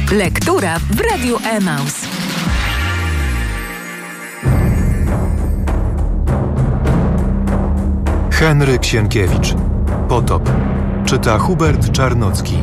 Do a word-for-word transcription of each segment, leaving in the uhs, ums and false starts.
Lektura w Radiu Emaus. Henryk Sienkiewicz. Potop. Czyta Hubert Czarnocki.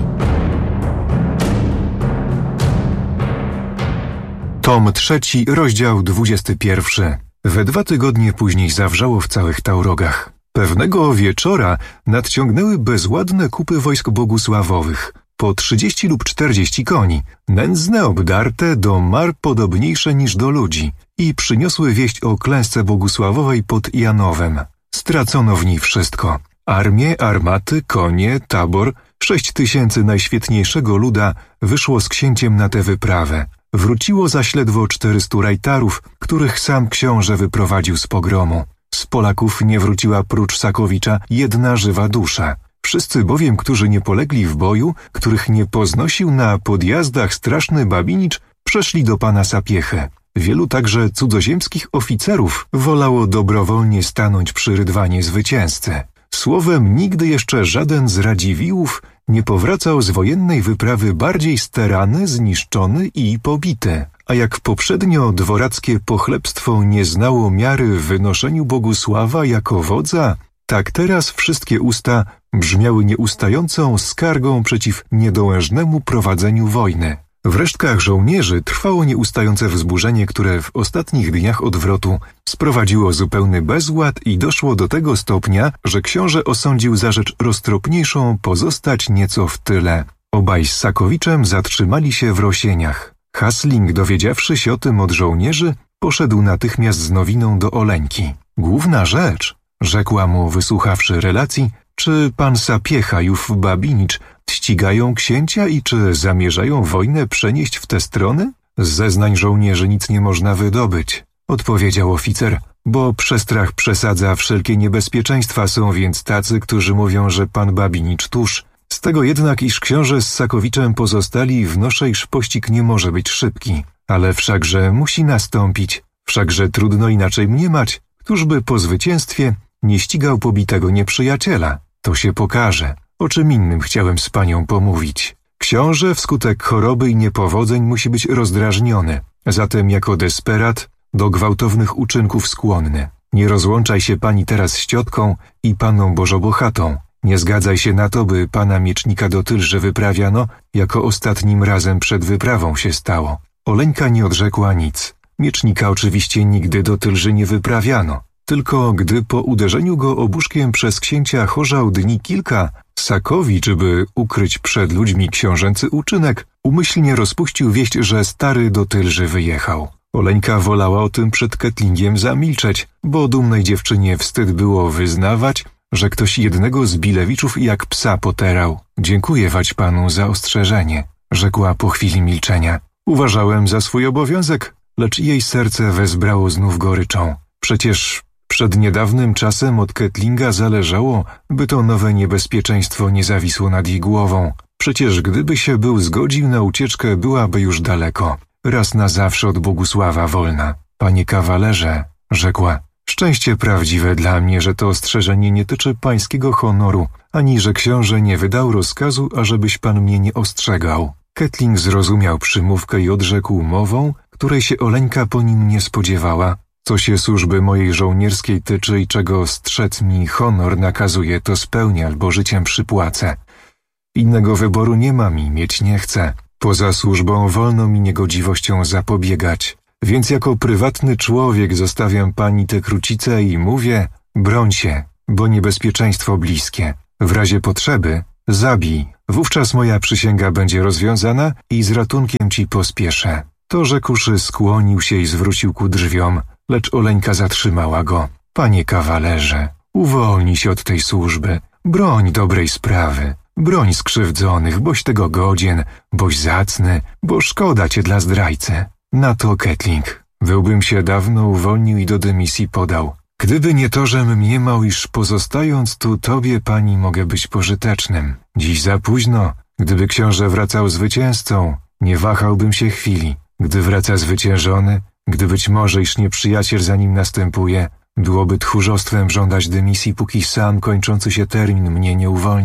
Tom trzeci, rozdział dwudziesty pierwszy. We dwa tygodnie później zawrzało w całych Taurogach. Pewnego wieczora nadciągnęły bezładne kupy wojsk bogusławowych, po trzydzieści lub czterdzieści koni, nędzne, obdarte, do mar podobniejsze niż do ludzi, i przyniosły wieść o klęsce bogusławowej pod Janowem. Stracono w niej wszystko. Armię, armaty, konie, tabor, sześć tysięcy najświetniejszego luda wyszło z księciem na tę wyprawę. Wróciło zaś ledwo czterystu rajtarów, których sam książę wyprowadził z pogromu. Z Polaków nie wróciła prócz Sakowicza jedna żywa dusza. Wszyscy bowiem, którzy nie polegli w boju, których nie poznosił na podjazdach straszny Babinicz, przeszli do pana Sapiechy. Wielu także cudzoziemskich oficerów wolało dobrowolnie stanąć przy rydwanie zwycięzcy. Słowem, nigdy jeszcze żaden z Radziwiłłów nie powracał z wojennej wyprawy bardziej sterany, zniszczony i pobity. A jak poprzednio dworackie pochlebstwo nie znało miary w wynoszeniu Bogusława jako wodza, tak teraz wszystkie usta brzmiały nieustającą skargą przeciw niedołężnemu prowadzeniu wojny. W resztkach żołnierzy trwało nieustające wzburzenie, które w ostatnich dniach odwrotu sprowadziło zupełny bezład i doszło do tego stopnia, że książę osądził za rzecz roztropniejszą pozostać nieco w tyle. Obaj z Sakowiczem zatrzymali się w Rosieniach. Hasling, dowiedziawszy się o tym od żołnierzy, poszedł natychmiast z nowiną do Oleńki. Główna rzecz, rzekła mu, wysłuchawszy relacji, czy pan Sapiecha i ów Babinicz ścigają księcia i czy zamierzają wojnę przenieść w tę stronę? Z zeznań żołnierzy nic nie można wydobyć, odpowiedział oficer, bo przestrach przesadza wszelkie niebezpieczeństwa, są więc tacy, którzy mówią, że pan Babinicz tuż. Z tego jednak, iż książę z Sakowiczem pozostali, wnoszę, iż pościg nie może być szybki. Ale wszakże musi nastąpić, wszakże trudno inaczej mniemać, któżby po zwycięstwie nie ścigał pobitego nieprzyjaciela. To się pokaże. O czym innym chciałem z panią pomówić. Książę wskutek choroby i niepowodzeń musi być rozdrażniony, zatem jako desperat do gwałtownych uczynków skłonny. Nie rozłączaj się pani teraz z ciotką i panną Bożobochatą. Nie zgadzaj się na to, by pana miecznika do Tylży wyprawiano, jako ostatnim razem przed wyprawą się stało. Oleńka nie odrzekła nic. Miecznika oczywiście nigdy do Tylży nie wyprawiano. Tylko gdy po uderzeniu go obuszkiem przez księcia chorzał dni kilka, Sakowicz, by ukryć przed ludźmi książęcy uczynek, umyślnie rozpuścił wieść, że stary do Tylży wyjechał. Oleńka wolała o tym przed Kettlingiem zamilczeć, bo dumnej dziewczynie wstyd było wyznawać, że ktoś jednego z Bilewiczów jak psa poterał. Dziękuję wać panu za ostrzeżenie, rzekła po chwili milczenia. Uważałem za swój obowiązek, lecz jej serce wezbrało znów goryczą. Przecież przed niedawnym czasem od Kettlinga zależało, by to nowe niebezpieczeństwo nie zawisło nad jej głową. Przecież gdyby się był zgodził na ucieczkę, byłaby już daleko. Raz na zawsze od Bogusława wolna. Panie kawalerze, rzekła, szczęście prawdziwe dla mnie, że to ostrzeżenie nie tyczy pańskiego honoru, ani że książę nie wydał rozkazu, ażebyś pan mnie nie ostrzegał. Kettling zrozumiał przymówkę i odrzekł mową, której się Oleńka po nim nie spodziewała. Co się służby mojej żołnierskiej tyczy i czego strzec mi honor nakazuje, to spełnię albo życiem przypłacę. Innego wyboru nie mam i mieć nie chcę. Poza służbą wolno mi niegodziwością zapobiegać. Więc jako prywatny człowiek zostawiam pani tę krucicę i mówię, broń się, bo niebezpieczeństwo bliskie. W razie potrzeby zabij. Wówczas moja przysięga będzie rozwiązana i z ratunkiem ci pospieszę. To rzekłszy skłonił się i zwrócił ku drzwiom, lecz Oleńka zatrzymała go. Panie kawalerze, uwolnij się od tej służby. Broń dobrej sprawy. Broń skrzywdzonych, boś tego godzien, boś zacny, bo szkoda cię dla zdrajcy. Na to Kettling. Byłbym się dawno uwolnił i do dymisji podał. Gdyby nie to, żem mniemał, iż pozostając tu tobie, pani, mogę być pożytecznym. Dziś za późno. Gdyby książę wracał zwycięzcą, nie wahałbym się chwili. Gdy wraca zwyciężony, gdy być może, iż nieprzyjaciel za nim następuje, byłoby tchórzostwem żądać dymisji, póki sam kończący się termin mnie nie uwolni.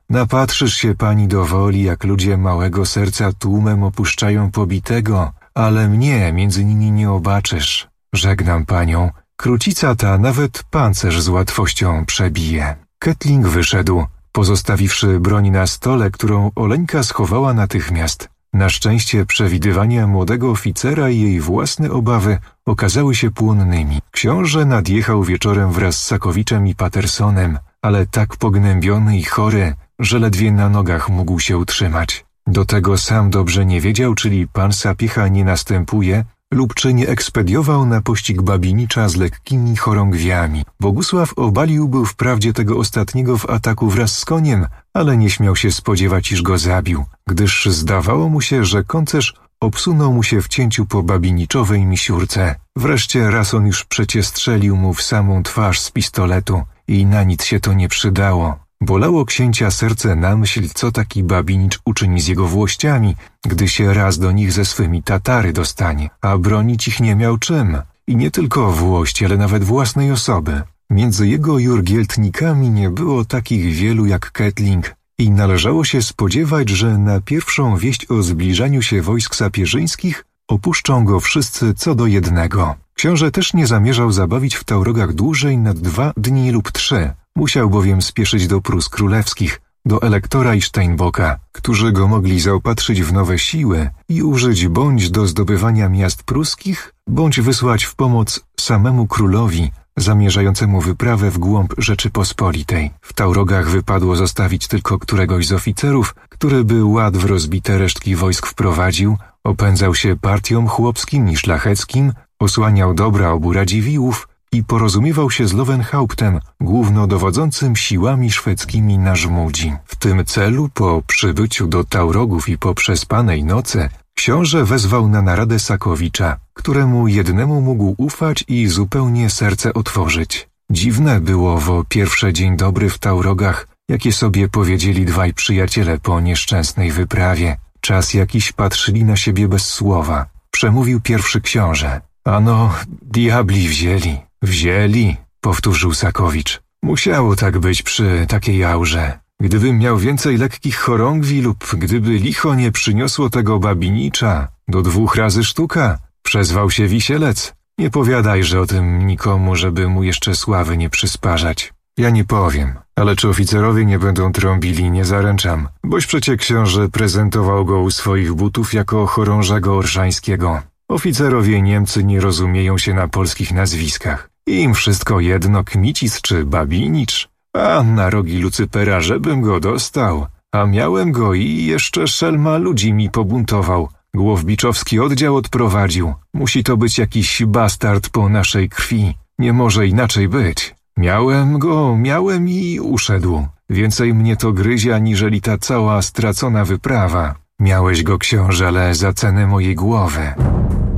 Napatrzysz się pani dowoli, jak ludzie małego serca tłumem opuszczają pobitego, ale mnie między nimi nie obaczysz. Żegnam panią. Krucica ta nawet pancerz z łatwością przebije. Ketling wyszedł, pozostawiwszy broń na stole, którą Oleńka schowała natychmiast. Na szczęście przewidywania młodego oficera i jej własne obawy okazały się płonnymi. Książę nadjechał wieczorem wraz z Sakowiczem i Pattersonem, ale tak pognębiony i chory, że ledwie na nogach mógł się utrzymać. Do tego sam dobrze nie wiedział, czyli pan Sapiecha nie następuje lub czy nie ekspediował na pościg Babinicza z lekkimi chorągwiami. Bogusław obalił był wprawdzie tego ostatniego w ataku wraz z koniem, ale nie śmiał się spodziewać, iż go zabił, gdyż zdawało mu się, że koncerz obsunął mu się w cięciu po babiniczowej misiurce. Wreszcie raz on już przecie strzelił mu w samą twarz z pistoletu i na nic się to nie przydało. Bolało księcia serce na myśl, co taki Babinicz uczyni z jego włościami, gdy się raz do nich ze swymi Tatary dostanie, a bronić ich nie miał czym. I nie tylko włości, ale nawet własnej osoby. Między jego jurgieltnikami nie było takich wielu jak Ketling i należało się spodziewać, że na pierwszą wieść o zbliżaniu się wojsk sapieżyńskich opuszczą go wszyscy co do jednego. Książę też nie zamierzał zabawić w Taurogach dłużej nad dwa dni lub trzy. Musiał bowiem spieszyć do Prus Królewskich, do Elektora i Steinbocka, którzy go mogli zaopatrzyć w nowe siły i użyć bądź do zdobywania miast pruskich, bądź wysłać w pomoc samemu królowi, zamierzającemu wyprawę w głąb Rzeczypospolitej. W Taurogach wypadło zostawić tylko któregoś z oficerów, który by ład w rozbite resztki wojsk wprowadził, opędzał się partiom chłopskim i szlacheckim, osłaniał dobra obu Radziwiłłów i porozumiewał się z Löwenhauptem, głównodowodzącym siłami szwedzkimi na Żmudzi. W tym celu, po przybyciu do Taurogów i po przespanej nocy, książę wezwał na naradę Sakowicza, któremu jednemu mógł ufać i zupełnie serce otworzyć. Dziwne było wo pierwsze dzień dobry w Taurogach, jakie sobie powiedzieli dwaj przyjaciele po nieszczęsnej wyprawie. Czas jakiś patrzyli na siebie bez słowa. Przemówił pierwszy książę. Ano, diabli wzięli. Wzięli, powtórzył Sakowicz. Musiało tak być przy takiej aurze. Gdybym miał więcej lekkich chorągwi lub gdyby licho nie przyniosło tego Babinicza, do dwóch razy sztuka, przezwał się Wisielec. Nie powiadajże o tym nikomu, żeby mu jeszcze sławy nie przysparzać. Ja nie powiem, ale czy oficerowie nie będą trąbili, nie zaręczam, boś przecie książę prezentował go u swoich butów jako chorążego orszańskiego. Oficerowie Niemcy nie rozumieją się na polskich nazwiskach. Im wszystko jedno, Kmicic czy Babinicz. A na rogi Lucypera, żebym go dostał. A miałem go i jeszcze szelma ludzi mi pobuntował. Głowbiczowski oddział odprowadził. Musi to być jakiś bastard po naszej krwi. Nie może inaczej być. Miałem go, miałem i uszedł. Więcej mnie to gryzie, aniżeli ta cała stracona wyprawa. Miałeś go, książę, ale za cenę mojej głowy.